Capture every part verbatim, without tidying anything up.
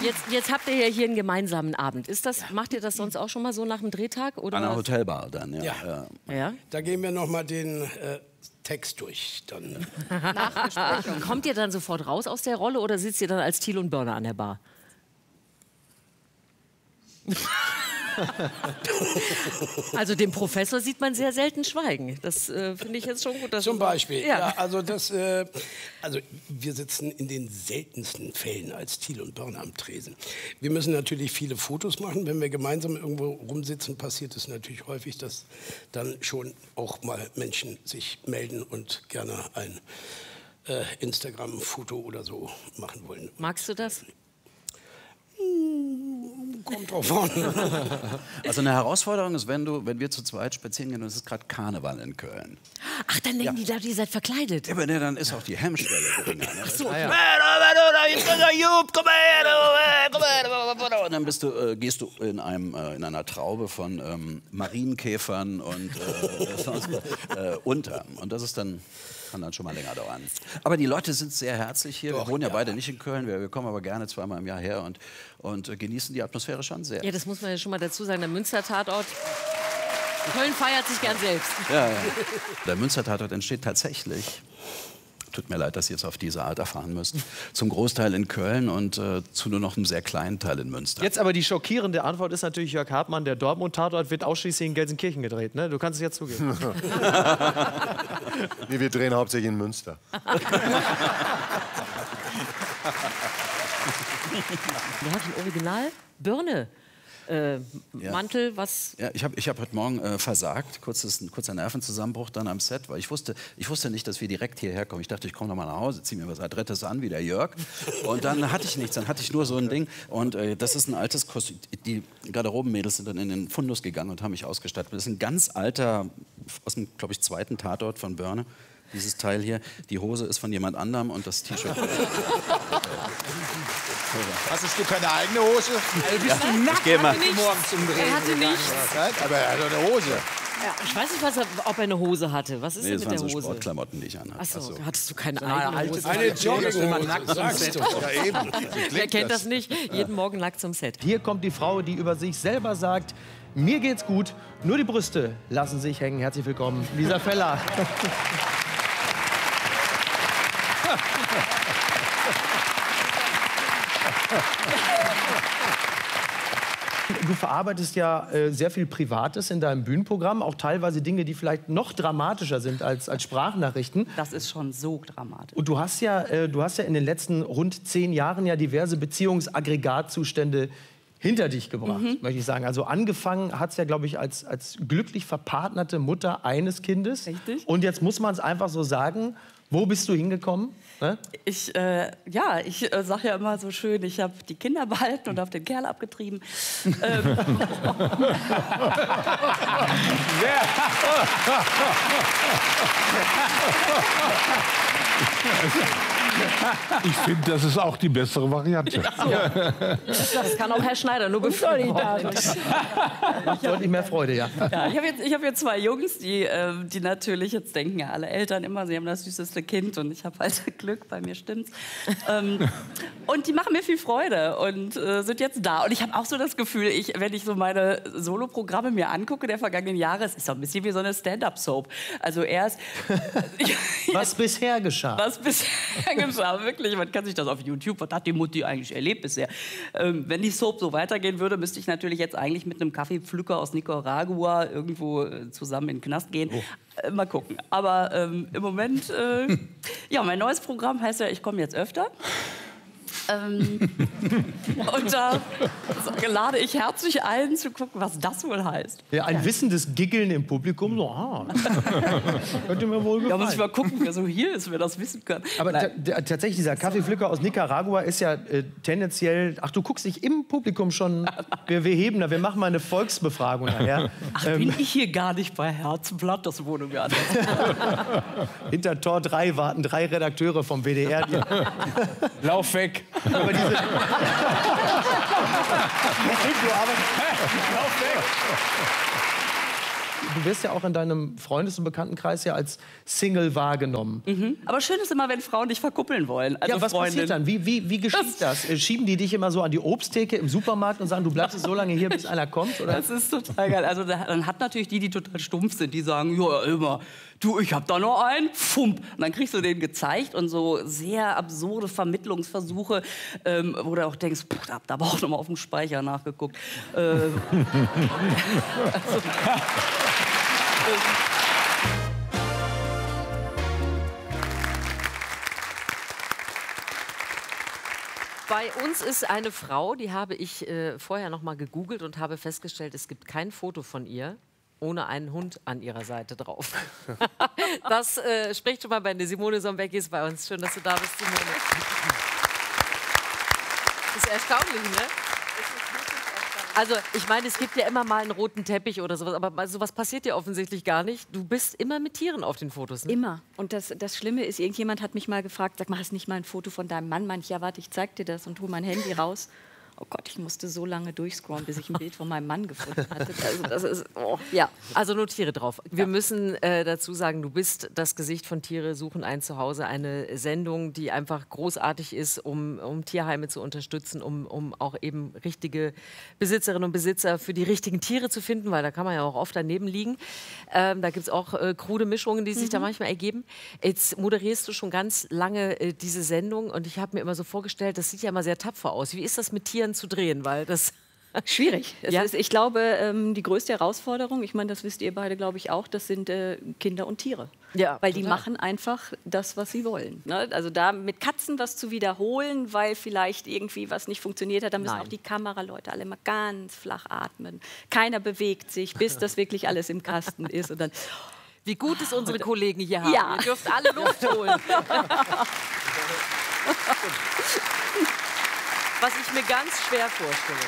Jetzt, jetzt habt ihr ja hier einen gemeinsamen Abend. Ist das, ja. Macht ihr das sonst auch schon mal so nach dem Drehtag? Oder an der Hotelbar dann, ja. Ja. ja. ja. Da gehen wir noch mal den äh, Text durch. Dann. Nachbesprechung. Kommt ihr dann sofort raus aus der Rolle oder sitzt ihr dann als Thiel und Börner an der Bar? Also dem Professor sieht man sehr selten schweigen. Das äh, finde ich jetzt schon gut. Dass Zum Beispiel. Ja. Ja, also, das, äh, also wir sitzen in den seltensten Fällen als Thiel und Börner am Tresen. Wir müssen natürlich viele Fotos machen. Wenn wir gemeinsam irgendwo rumsitzen, passiert es natürlich häufig, dass dann schon auch mal Menschen sich melden und gerne ein äh, Instagram-Foto oder so machen wollen. Magst du das? Kommt drauf an. Also eine Herausforderung ist, wenn, du, wenn wir zu zweit spazieren gehen und es ist gerade Karneval in Köln. Ach, dann denken ja. die da, ihr seid verkleidet. Ja, aber ne, dann ist auch die Hemmschwelle geringer. Ne? Ach so, okay. Und dann bist du, äh, gehst du in, einem, äh, in einer Traube von ähm, Marienkäfern und äh, äh, unter. Und das ist dann... kann dann schon mal länger dauern. Aber die Leute sind sehr herzlich hier. Doch, wir wohnen ja, ja beide nicht in Köln. Wir, wir kommen aber gerne zweimal im Jahr her und, und äh, genießen die Atmosphäre schon sehr. Ja, das muss man ja schon mal dazu sagen. Der Münster-Tatort, Köln feiert sich gern selbst. Ja, ja. Der Münster-Tatort entsteht tatsächlich, tut mir leid, dass Sie jetzt auf diese Art erfahren müssen, zum Großteil in Köln und äh, zu nur noch einem sehr kleinen Teil in Münster. Jetzt aber die schockierende Antwort ist natürlich Jörg Hartmann, der Dortmund-Tatort wird ausschließlich in Gelsenkirchen gedreht. Ne? Du kannst es jetzt zugeben. Nee, wir drehen hauptsächlich in Münster. Der hat ein Original Birne. Äh, Ja. Mantel, was... Ja, ich habe ich hab heute Morgen äh, versagt, kurzes, ein kurzer Nervenzusammenbruch dann am Set, weil ich wusste, ich wusste nicht, dass wir direkt hierher kommen. Ich dachte, ich komme noch mal nach Hause, ziehe mir was Adrettes an, wie der Jörg. Und dann hatte ich nichts, dann hatte ich nur so ein Ding. Und äh, das ist ein altes Kostüm. Die Garderobenmädels sind dann in den Fundus gegangen und haben mich ausgestattet. Das ist ein ganz alter, aus dem, glaube ich, zweiten Tatort von Börne. Dieses Teil hier, die Hose ist von jemand anderem und das T-Shirt... Hast du keine eigene Hose? Also bist du nackt? geh mal. Morgens zum Drehen. Er hatte nichts. Aber er hat doch eine Hose. Ja, ich weiß nicht, was er, ob er eine Hose hatte. Was ist Nee, denn das mit waren der so Hose? Sportklamotten, die ich anhatte. Ach so, Ach so. hattest du keine eigene Hose? Eine Jogginghose, sagst du. Ja, eben. Wer kennt das nicht? Jeden Morgen nackt zum Set. Hier kommt die Frau, die über sich selber sagt, mir geht's gut, nur die Brüste lassen sich hängen. Herzlich willkommen, Lisa Feller. Du verarbeitest ja äh, sehr viel Privates in deinem Bühnenprogramm, auch teilweise Dinge, die vielleicht noch dramatischer sind als, als Sprachnachrichten. Das ist schon so dramatisch. Und du hast ja, äh, du hast ja in den letzten rund zehn Jahren ja diverse Beziehungsaggregatzustände hinter dich gebracht, Mhm. möchte ich sagen. Also angefangen hat es ja, glaube ich, als, als glücklich verpartnerte Mutter eines Kindes. Richtig. Und jetzt muss man es einfach so sagen, wo bist du hingekommen? Ne? Ich, äh, ja, ich äh, sage ja immer so schön, ich habe die Kinder behalten und habe den Kerl abgetrieben. ähm. Ich finde, das ist auch die bessere Variante. Das kann auch Herr Schneider, nur befürworten. Macht deutlich mehr Freude, ja. Ja, ich habe jetzt, ich hab jetzt zwei Jungs, die, äh, die natürlich, jetzt denken ja alle Eltern immer, sie haben das süßeste Kind und ich habe halt Glück, bei mir stimmt's. Ähm, und die machen mir viel Freude und äh, sind jetzt da. Und ich habe auch so das Gefühl, ich, wenn ich so meine Soloprogramme mir angucke der vergangenen Jahre, es ist so ein bisschen wie so eine Stand-up-Soap. Also erst... Was bisher geschah. Was bisher geschah, wirklich. Man kann sich das auf YouTube, was hat die Mutti eigentlich erlebt bisher? Ähm, wenn die Soap so weitergehen würde, müsste ich natürlich jetzt eigentlich mit einem Kaffeepflücker aus Nicaragua irgendwo äh, zusammen in den Knast gehen. Oh. Äh, mal gucken. Aber ähm, im Moment, äh, ja, mein neues Programm heißt ja, ich komme jetzt öfter. Ähm, und da lade ich herzlich ein, zu gucken, was das wohl heißt. Ja, ein wissendes Giggeln im Publikum. So, ah. Könnte mir wohl gefallen. Ja, muss ich mal gucken, wer so hier ist, wer das wissen kann. Aber ta- ta- tatsächlich, dieser Kaffeepflücker aus Nicaragua ist ja äh, tendenziell... Ach, du guckst dich im Publikum schon... Wir, wir heben da, wir machen mal eine Volksbefragung nachher. Ach, bin ich hier gar nicht bei Herzenblatt? Das wurde mir anders. Hinter Tor drei warten drei Redakteure vom W D R. Die Lauf weg. aber diese... du, aber, Lauf weg. du wirst ja auch in deinem Freundes- und Bekanntenkreis ja als Single wahrgenommen. Mhm. Aber schön ist immer, wenn Frauen dich verkuppeln wollen. Also ja, was Freundin. passiert dann? Wie, wie, wie geschieht das? das? Schieben die dich immer so an die Obsttheke im Supermarkt und sagen, du bleibst so lange hier, bis einer kommt? Oder? Das ist total geil. Also dann hat natürlich die, die total stumpf sind, die sagen, ja, immer, du, ich hab da noch einen, fump. Und dann kriegst du den gezeigt und so sehr absurde Vermittlungsversuche, ähm, wo du auch denkst, puh, da hab da aber auch noch mal auf dem Speicher nachgeguckt. Äh, also, Bei uns ist eine Frau, die habe ich äh, vorher noch mal gegoogelt und habe festgestellt, es gibt kein Foto von ihr ohne einen Hund an ihrer Seite drauf. Das äh, spricht schon mal bei Simone Sombecky ist bei uns. Schön, dass du da bist, Simone. Das ist erstaunlich, ne? Also, ich meine, es gibt ja immer mal einen roten Teppich oder sowas, aber sowas passiert dir offensichtlich gar nicht. Du bist immer mit Tieren auf den Fotos, ne? Immer. Und das, das Schlimme ist, irgendjemand hat mich mal gefragt, sag mal, hast du nicht mal ein Foto von deinem Mann? Manch, ja, warte, ich zeig dir das und hole mein Handy raus. Oh Gott, ich musste so lange durchscrollen, bis ich ein Bild von meinem Mann gefunden hatte. Also, das ist, oh, ja. Also notiere drauf. Wir müssen äh, dazu sagen, du bist das Gesicht von Tiere suchen ein Zuhause. Eine Sendung, die einfach großartig ist, um, um Tierheime zu unterstützen, um, um auch eben richtige Besitzerinnen und Besitzer für die richtigen Tiere zu finden, weil da kann man ja auch oft daneben liegen. Ähm, da gibt es auch äh, krude Mischungen, die sich mhm. da manchmal ergeben. Jetzt moderierst du schon ganz lange äh, diese Sendung und ich habe mir immer so vorgestellt, das sieht ja immer sehr tapfer aus. Wie ist das mit Tieren zu drehen, weil das schwierig. Es ja? ist, ich glaube, ähm, die größte Herausforderung, ich meine, das wisst ihr beide, glaube ich, auch, das sind äh, Kinder und Tiere. Ja, weil total. Die machen einfach das, was sie wollen. Ne? Also da mit Katzen was zu wiederholen, weil vielleicht irgendwie was nicht funktioniert hat, da müssen Nein. auch die Kameraleute alle mal ganz flach atmen. Keiner bewegt sich, bis das wirklich alles im Kasten ist. Und dann, wie gut es unsere Kollegen hier haben. Ja. Ihr dürft alle Luft holen. Was ich mir ganz schwer vorstelle.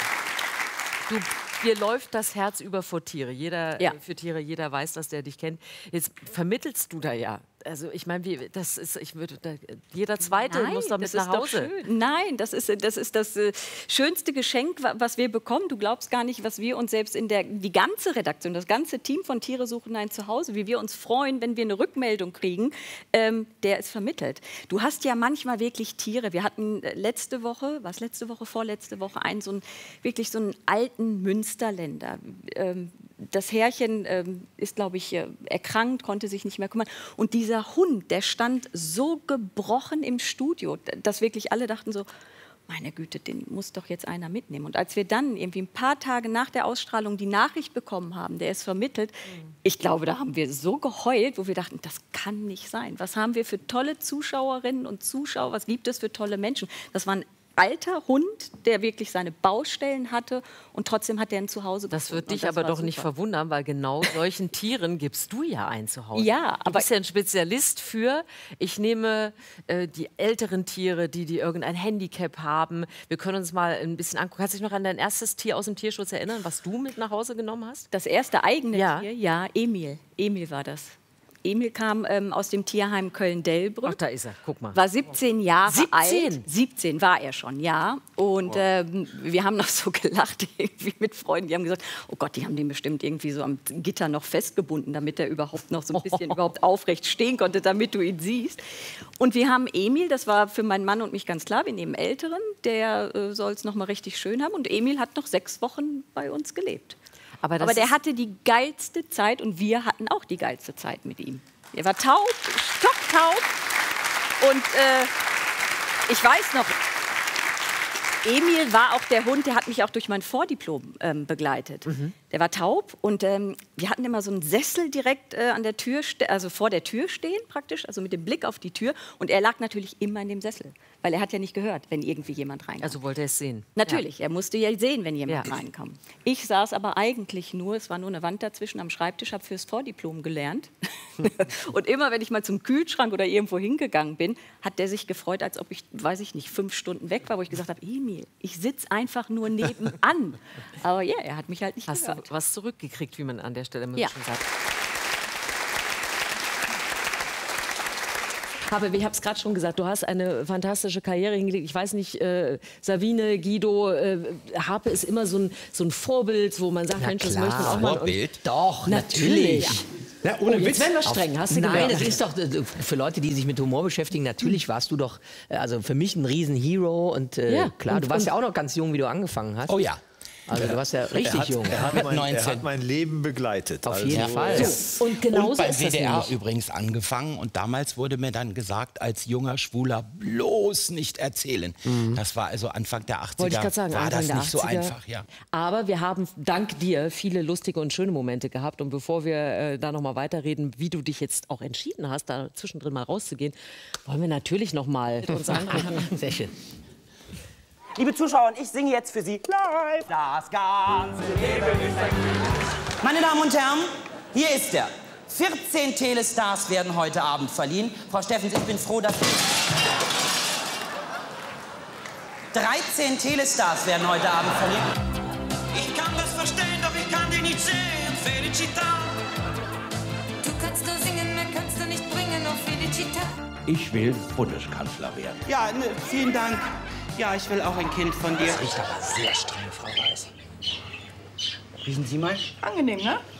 Du, dir läuft das Herz über vor Tiere. Jeder ja. äh, für Tiere, jeder weiß, dass der dich kennt. Jetzt vermittelst du da ja. Also ich meine, wie das ist, ich würde, da, jeder Zweite Nein, muss damit das nach ist doch Hause. Schön. Nein, das ist das, ist das äh, schönste Geschenk, wa was wir bekommen. Du glaubst gar nicht, was wir uns selbst in der, die ganze Redaktion, das ganze Team von Tiere suchen ein Zuhause, wie wir uns freuen, wenn wir eine Rückmeldung kriegen, ähm, der ist vermittelt. Du hast ja manchmal wirklich Tiere. Wir hatten letzte Woche, was letzte Woche, vorletzte Woche, einen so einen, wirklich so einen alten Münsterländer. Ähm, Das Herrchen ähm, ist, glaube ich, äh, erkrankt, konnte sich nicht mehr kümmern. Und dieser Hund, der stand so gebrochen im Studio, dass wirklich alle dachten so, meine Güte, den muss doch jetzt einer mitnehmen. Und als wir dann irgendwie ein paar Tage nach der Ausstrahlung die Nachricht bekommen haben, der ist vermittelt, mhm. ich glaube, da haben wir so geheult, wo wir dachten, das kann nicht sein. Was haben wir für tolle Zuschauerinnen und Zuschauer, was gibt es für tolle Menschen? Das waren alter Hund, der wirklich seine Baustellen hatte und trotzdem hat er ein Zuhause gefunden. Das wird dich das aber doch super. nicht verwundern, weil genau solchen Tieren gibst du ja ein Zuhause. Ja, du aber bist ja ein Spezialist für, ich nehme äh, die älteren Tiere, die, die irgendein Handicap haben. Wir können uns mal ein bisschen angucken. Kannst du dich noch an dein erstes Tier aus dem Tierschutz erinnern, was du mit nach Hause genommen hast? Das erste eigene ja. Tier? Ja, Emil. Emil war das. Emil kam ähm, aus dem Tierheim Köln-Delbrück. Ach, da ist er. Guck mal. War siebzehn Jahre siebzehn? alt. siebzehn war er schon, ja. Und wow. ähm, wir haben noch so gelacht irgendwie mit Freunden. Die haben gesagt, oh Gott, die haben den bestimmt irgendwie so am Gitter noch festgebunden, damit er überhaupt noch so ein bisschen überhaupt aufrecht stehen konnte, damit du ihn siehst. Und wir haben Emil, das war für meinen Mann und mich ganz klar, wir nehmen Älteren, der äh, soll es noch mal richtig schön haben. Und Emil hat noch sechs Wochen bei uns gelebt. Aber, Aber der hatte die geilste Zeit und wir hatten auch die geilste Zeit mit ihm. Er war taub, stocktaub und äh, ich weiß noch, Emil war auch der Hund, der hat mich auch durch mein Vordiplom ähm, begleitet. Mhm. Der war taub und ähm, wir hatten immer so einen Sessel direkt äh, an der Tür, also vor der Tür stehen praktisch, also mit dem Blick auf die Tür. Und er lag natürlich immer in dem Sessel, weil er hat ja nicht gehört, wenn irgendwie jemand reinkam. Also wollte er es sehen? Natürlich, ja. Er musste ja sehen, wenn jemand ja. reinkam. Ich saß aber eigentlich nur, es war nur eine Wand dazwischen am Schreibtisch, habe fürs Vordiplom gelernt. Und immer, wenn ich mal zum Kühlschrank oder irgendwo hingegangen bin, hat der sich gefreut, als ob ich, weiß ich nicht, fünf Stunden weg war, wo ich gesagt habe, Emil, ich sitze einfach nur nebenan. Aber ja, er hat mich halt nicht Hast gehört. Du was zurückgekriegt, wie man an der Stelle ja. schon sagt. Aber ich habe es gerade schon gesagt, du hast eine fantastische Karriere hingelegt. Ich weiß nicht, äh, Savine, Guido, äh, Harpe ist immer so ein, so ein Vorbild, wo man sagt, Na Mensch, das klar. möchte man auch mal. Vorbild? Doch, natürlich. natürlich. Ja, ohne Oh, jetzt Witz. werden wir streng, hast du Nein, gemerkt. das ist doch äh, für Leute, die sich mit Humor beschäftigen. Natürlich warst du doch, äh, also für mich ein Riesen-Hero und äh, Ja, klar, und- du warst und- ja auch noch ganz jung, wie du angefangen hast. Oh ja. Also du warst ja richtig er hat, jung. Er hat, Mit mein, er neunzehn. hat mein Leben begleitet. Auf Also, jeden Fall. So, und genauso und beim ist das W D R nämlich. übrigens angefangen. Und damals wurde mir dann gesagt, als junger Schwuler bloß nicht erzählen. Das war also Anfang der achtziger. Wollte ich gerade sagen, war Anfang das der nicht so achtziger. einfach, ja. Aber wir haben dank dir viele lustige und schöne Momente gehabt. Und bevor wir äh, da noch mal weiterreden, wie du dich jetzt auch entschieden hast, da zwischendrin mal rauszugehen, wollen wir natürlich noch mal uns angucken. Sehr schön. Liebe Zuschauer, ich singe jetzt für Sie live. Das ganze Leben ist ein Glück. Meine Damen und Herren, hier ist er. vierzehn Telestars werden heute Abend verliehen. Frau Steffens, ich bin froh, dass... dreizehn Telestars werden heute Abend verliehen. Ich kann das verstehen, doch ich kann dich nicht sehen, Felicita. Du kannst nur singen, mehr kannst du nicht bringen, oh Felicita. Ich will Bundeskanzler werden. Ja, ne, vielen Dank. Ja, ich will auch ein Kind von dir. Das riecht aber sehr streng, Frau Weiß. Riechen Sie mal? Angenehm, ne? Ja,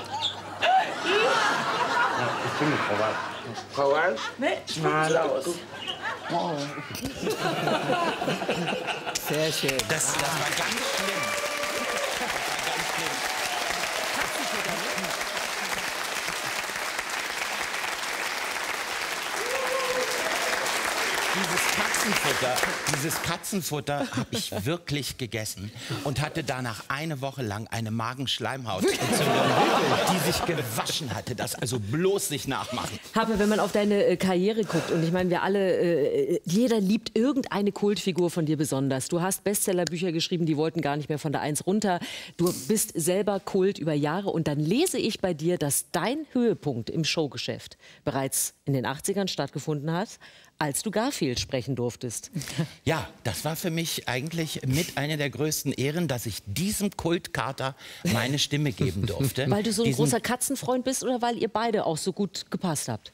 ich bin nicht Frau Weiß. Frau Weiß? Nee. Na, laut. Sehr schön. Das, das war ganz schlimm. Das war ganz schlimm. Dieses Katzenfutter, dieses Katzenfutter habe ich wirklich gegessen und hatte danach eine Woche lang eine Magenschleimhautentzündung, die sich gewaschen hatte. Das also bloß nicht nachmachen. Harpe, wenn man auf deine äh, Karriere guckt, und ich meine, wir alle, äh, jeder liebt irgendeine Kultfigur von dir besonders. Du hast Bestsellerbücher geschrieben, die wollten gar nicht mehr von der Eins runter. Du bist selber Kult über Jahre und dann lese ich bei dir, dass dein Höhepunkt im Showgeschäft bereits in den achtzigern stattgefunden hat, als du Garfield sprechen durftest. Ja, das war für mich eigentlich mit einer der größten Ehren, dass ich diesem Kultkater meine Stimme geben durfte. Weil du so ein Diesen- großer Katzenfreund bist oder weil ihr beide auch so gut gepasst habt?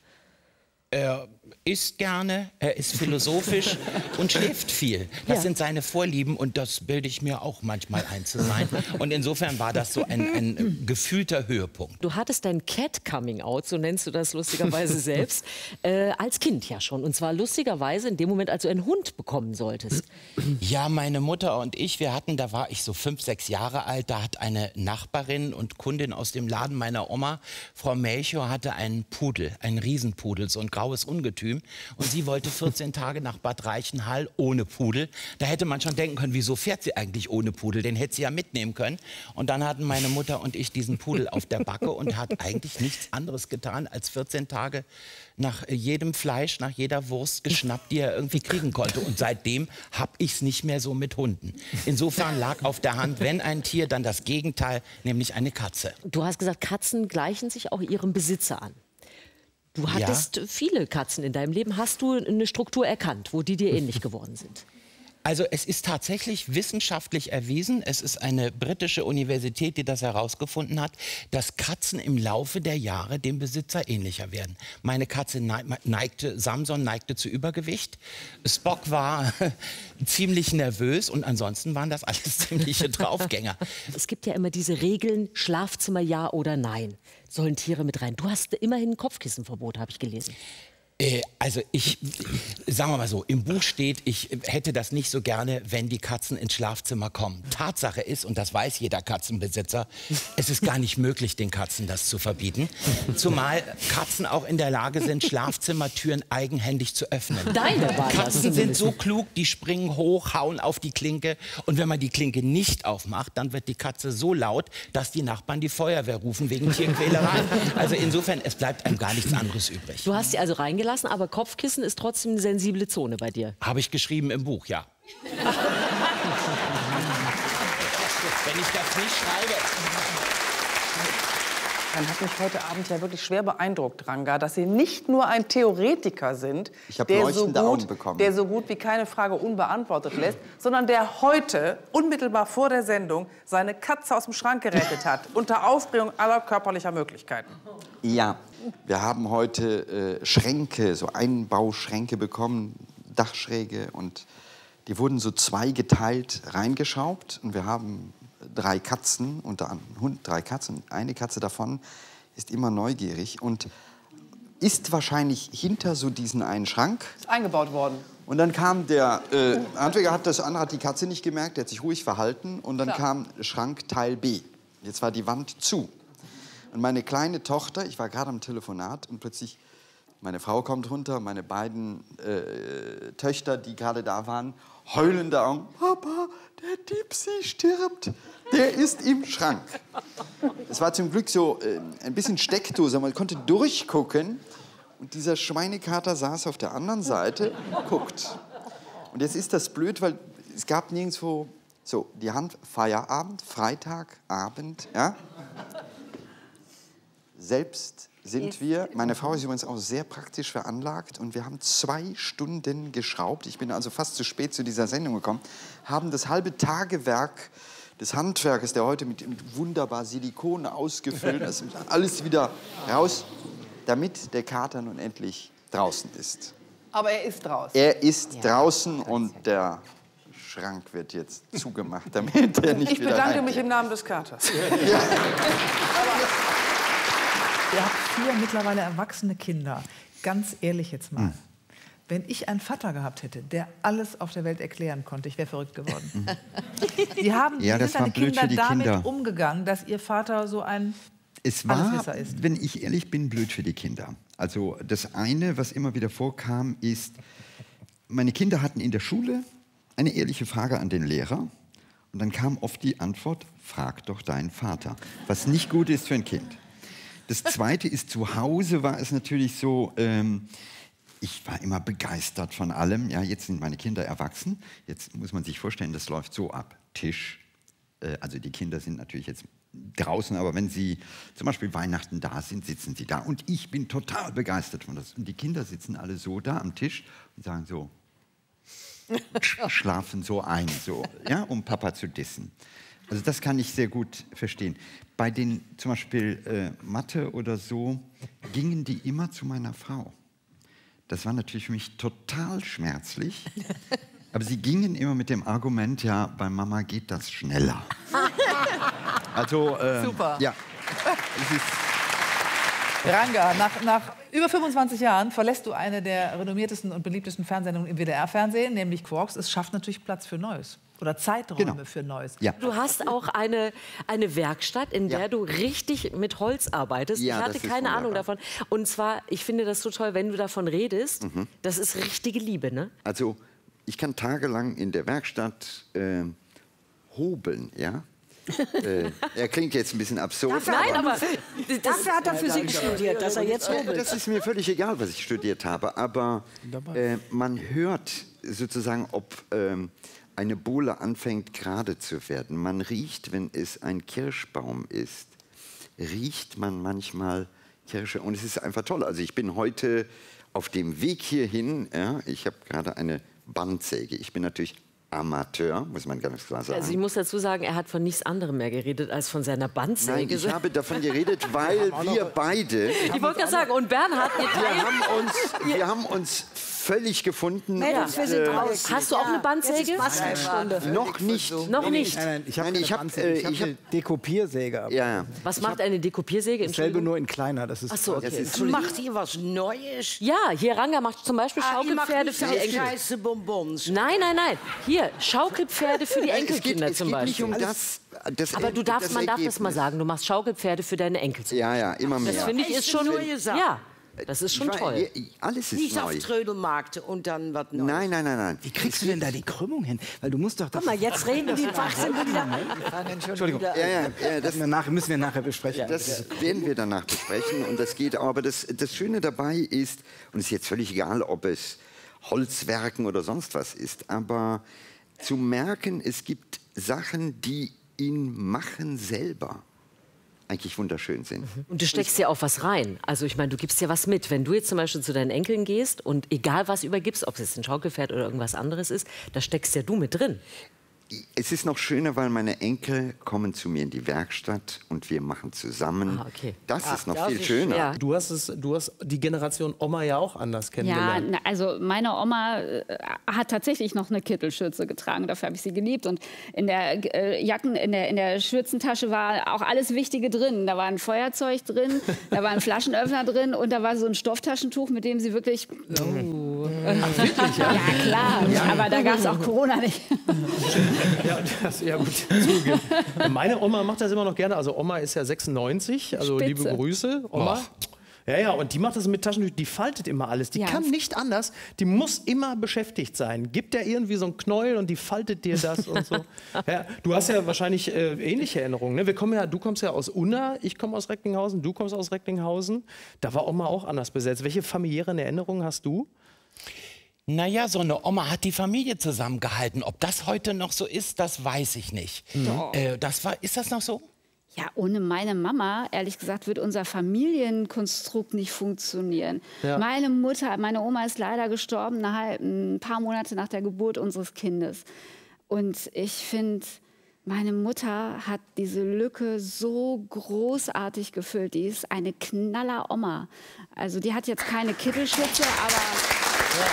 Er isst gerne, er ist philosophisch und schläft viel. Das Ja. sind seine Vorlieben und das bilde ich mir auch manchmal ein zu sein. Und insofern war das so ein, ein gefühlter Höhepunkt. Du hattest dein Cat-Coming-out, so nennst du das lustigerweise selbst, äh, als Kind ja schon. Und zwar lustigerweise in dem Moment, als du einen Hund bekommen solltest. Ja, meine Mutter und ich, wir hatten, da war ich so fünf, sechs Jahre alt, da hat eine Nachbarin und Kundin aus dem Laden meiner Oma, Frau Melchior, hatte einen Pudel, einen Riesenpudel, so ein graues Ungetüm. Und sie wollte vierzehn Tage nach Bad Reichenhall ohne Pudel. Da hätte man schon denken können, wieso fährt sie eigentlich ohne Pudel? Den hätte sie ja mitnehmen können. Und dann hatten meine Mutter und ich diesen Pudel auf der Backe und hat eigentlich nichts anderes getan, als vierzehn Tage nach jedem Fleisch, nach jeder Wurst geschnappt, die er irgendwie kriegen konnte. Und seitdem habe ich es nicht mehr so mit Hunden. Insofern lag auf der Hand, wenn ein Tier, dann das Gegenteil, nämlich eine Katze. Du hast gesagt, Katzen gleichen sich auch ihrem Besitzer an. Du hattest Ja. viele Katzen in deinem Leben. Hast du eine Struktur erkannt, wo die dir ähnlich geworden sind? Also es ist tatsächlich wissenschaftlich erwiesen, es ist eine britische Universität, die das herausgefunden hat, dass Katzen im Laufe der Jahre dem Besitzer ähnlicher werden. Meine Katze neigte, Samson neigte zu Übergewicht, Spock war ziemlich nervös und ansonsten waren das alles ziemliche Draufgänger. Es gibt ja immer diese Regeln, Schlafzimmer ja oder nein. Sollen Tiere mit rein? Du hast immerhin ein Kopfkissenverbot, habe ich gelesen. Äh, also ich, sagen wir mal so, im Buch steht, ich hätte das nicht so gerne, wenn die Katzen ins Schlafzimmer kommen. Tatsache ist, und das weiß jeder Katzenbesitzer, es ist gar nicht möglich, den Katzen das zu verbieten. Zumal Katzen auch in der Lage sind, Schlafzimmertüren eigenhändig zu öffnen. Deine war das Katzen sind zumindest. so klug, die springen hoch, hauen auf die Klinke. Und wenn man die Klinke nicht aufmacht, dann wird die Katze so laut, dass die Nachbarn die Feuerwehr rufen wegen Tierquälerei. Also insofern, es bleibt einem gar nichts anderes übrig. Du hast sie also reingelassen, aber Kopfkissen ist trotzdem eine sensible Zone bei dir. Habe ich geschrieben im Buch, ja. Wenn ich das nicht schreibe... Dann hat mich heute Abend ja wirklich schwer beeindruckt, Ranga, dass Sie nicht nur ein Theoretiker sind, Ich hab der, so leuchtende gut, Augen bekommen. der so gut wie keine Frage unbeantwortet lässt, sondern der heute, unmittelbar vor der Sendung, seine Katze aus dem Schrank gerettet hat, unter Aufbringung aller körperlicher Möglichkeiten. Ja, wir haben heute äh, Schränke, so Einbauschränke bekommen, Dachschräge, und die wurden so zweigeteilt reingeschraubt, und wir haben drei Katzen, unter anderem Hund, drei Katzen. Eine Katze davon ist immer neugierig und ist wahrscheinlich hinter so diesen einen Schrank. Ist eingebaut worden. Und dann kam der äh, Handwerker, hat das andere hat die Katze nicht gemerkt, der hat sich ruhig verhalten, und dann Klar. kam Schrank Teil B. Jetzt war die Wand zu. Und meine kleine Tochter, ich war gerade am Telefonat, und plötzlich meine Frau kommt runter, meine beiden äh, Töchter, die gerade da waren, heulende Augen. Papa, der Dipsy stirbt. Der ist im Schrank. Es war zum Glück so äh, ein bisschen Steckdose, man konnte durchgucken. Und dieser Schweinekater saß auf der anderen Seite und guckt. Und jetzt ist das blöd, weil es gab nirgendwo so die Hand Feierabend, Freitagabend, ja. Selbst sind wir, meine Frau ist übrigens auch sehr praktisch veranlagt, und wir haben zwei Stunden geschraubt. Ich bin also fast zu spät zu dieser Sendung gekommen, haben das halbe Tagewerk des Handwerkers, der heute mit, mit wunderbar Silikon ausgefüllt ist, alles wieder raus, damit der Kater nun endlich draußen ist. Aber er ist draußen. Er ist draußen, und der Schrank wird jetzt zugemacht, damit er nicht Ich wieder bedanke reingeht. mich im Namen des Katers. Ihr habt vier mittlerweile erwachsene Kinder. Ganz ehrlich jetzt mal. Hm. Wenn ich einen Vater gehabt hätte, der alles auf der Welt erklären konnte, ich wäre verrückt geworden. Die haben Ja, wie das sind war deine blöd Kinder für die damit Kinder. umgegangen, dass ihr Vater so ein Es war, Alleswisser ist? wenn ich ehrlich bin, blöd für die Kinder. Also das eine, was immer wieder vorkam, ist, meine Kinder hatten in der Schule eine ehrliche Frage an den Lehrer. Und dann kam oft die Antwort, frag doch deinen Vater. Was nicht gut ist für ein Kind. Das Zweite ist, zu Hause war es natürlich so, ähm, ich war immer begeistert von allem. Ja, jetzt sind meine Kinder erwachsen. Jetzt muss man sich vorstellen, das läuft so ab. Tisch, äh, also die Kinder sind natürlich jetzt draußen, aber wenn sie zum Beispiel Weihnachten da sind, sitzen sie da. Und ich bin total begeistert von das. Und die Kinder sitzen alle so da am Tisch und sagen so, schlafen so ein, so, ja, um Papa zu dissen. Also das kann ich sehr gut verstehen. Bei den zum Beispiel äh, Mathe oder so gingen die immer zu meiner Frau. Das war natürlich für mich total schmerzlich. Aber sie gingen immer mit dem Argument, ja, bei Mama geht das schneller. Also, äh, Super. Ja. Es ist Ranga, nach, nach über fünfundzwanzig Jahren verlässt du eine der renommiertesten und beliebtesten Fernsehsendungen im W D R-Fernsehen, nämlich Quarks. Es schafft natürlich Platz für Neues oder Zeiträume Genau. für Neues. Ja. Du hast auch eine, eine Werkstatt, in der Ja. du richtig mit Holz arbeitest. Ja, ich hatte das ist keine Ahnung wunderbar. davon. Und zwar, ich finde das so toll, wenn du davon redest. Mhm. Das ist richtige Liebe, ne? Also, ich kann tagelang in der Werkstatt äh, hobeln, ja. äh, er klingt jetzt ein bisschen absurd. Dafür Nein, aber Dafür hat er Physik studiert, dass er jetzt Äh, hobelt. Das ist mir völlig egal, was ich studiert habe, aber äh, man hört sozusagen, ob ähm, eine Bohle anfängt gerade zu werden. Man riecht, wenn es ein Kirschbaum ist, riecht man manchmal Kirsche, und es ist einfach toll. Also ich bin heute auf dem Weg hierhin, ja, ich habe gerade eine Bandsäge. Ich bin natürlich Amateur, muss man ganz klar sagen. Also ich muss dazu sagen, er hat von nichts anderem mehr geredet als von seiner Bandsäge. Nein, ich habe davon geredet, weil wir beide... Ich wollte gerade sagen, und Bernhard, ihr Wir haben uns, wir haben uns völlig gefunden. Mädels, wir sind äh, raus. Hast du auch eine Bandsäge? Jetzt ist Bastelstunde. Noch nicht. Noch nicht. Nein, nein, ich habe Nein, keine ich hab, Bandsäge. äh, ich habe ich hab- eine Dekopiersäge. aber Ja. Was macht eine Dekopiersäge? Dasselbe Entschuldigung. nur in kleiner. Das ist Ach so, okay. das ist- Entschuldigung. Macht ihr was Neues? Ja, hier Ranga macht zum Beispiel Ah, ihr macht Schaukelpferde nicht für die aus Enkel. Scheiße Bonbons. Nein, nein, nein. Hier, Schaukelpferde für die Nein, es geht- Enkelkinder es zum geht Beispiel. nicht um das- das Aber Er- du darfst, das man darf das mal Ergebnis. sagen. Du machst Schaukelpferde für deine Enkel. zum Ja, ja, immer mehr. Das finde ich ist Echte schon. neue Sachen. Ja, das ist schon Ich toll. weiß, alles ist Nicht neu. auf Trödelmarkt und dann was Neues. Nein, nein, nein, nein. Wie kriegst du denn da die Krümmung hin? Weil du musst doch... Guck mal, jetzt reden die Fachsinn wieder. Entschuldigung. Ja, ja, ja, das, müssen, wir nachher, müssen wir nachher besprechen. das werden wir danach besprechen, und das geht auch. Aber das, das Schöne dabei ist, und es ist jetzt völlig egal, ob es Holzwerken oder sonst was ist, aber zu merken, es gibt Sachen, die ihn machen selber. eigentlich wunderschön sind. Und du steckst ja auch was rein. Also ich meine, du gibst ja was mit. Wenn du jetzt zum Beispiel zu deinen Enkeln gehst und egal was übergibst, ob es jetzt ein Schaukelpferd oder irgendwas anderes ist, da steckst ja du mit drin. Es ist noch schöner, weil meine Enkel kommen zu mir in die Werkstatt und wir machen zusammen. Ah, okay. Das Ach, ist noch das viel ist schöner. schön. Du hast, es, du hast die Generation Oma ja auch anders Ja, kennengelernt. na, also meine Oma äh, hat tatsächlich noch eine Kittelschürze getragen. Dafür habe ich sie geliebt. Und in der äh, Jacken, in der, in der Schürzentasche war auch alles Wichtige drin. Da war ein Feuerzeug drin, da war ein Flaschenöffner drin und da war so ein Stofftaschentuch, mit dem sie wirklich. Oh. Ach, wirklich, ja? Ja, klar. Ja. Aber da gab es auch Corona nicht. Ja, das, ja gut, zugegeben. Meine Oma macht das immer noch gerne. Also Oma ist ja sechsundneunzig, also Spitze. liebe Grüße, Oma. Och. Ja, ja, und die macht das mit Taschentüchern, die faltet immer alles. Die Ja. kann nicht anders, die muss immer beschäftigt sein. Gibt der irgendwie so einen Knäuel und die faltet dir das und so. Ja, du hast ja wahrscheinlich äh, ähnliche Erinnerungen. Ne? Wir kommen ja, du kommst ja aus Unna, ich komme aus Recklinghausen, du kommst aus Recklinghausen. Da war Oma auch anders besetzt. Welche familiären Erinnerungen hast du? Naja, so eine Oma hat die Familie zusammengehalten. Ob das heute noch so ist, das weiß ich nicht. Doch. Äh, das war, ist das noch so? Ja, ohne meine Mama, ehrlich gesagt, wird unser Familienkonstrukt nicht funktionieren. Ja. Meine Mutter, meine Oma ist leider gestorben, eine halb, ein paar Monate nach der Geburt unseres Kindes. Und ich finde, meine Mutter hat diese Lücke so großartig gefüllt. Die ist eine Knaller-Oma. Also die hat jetzt keine Kittelschürze, aber... Ja.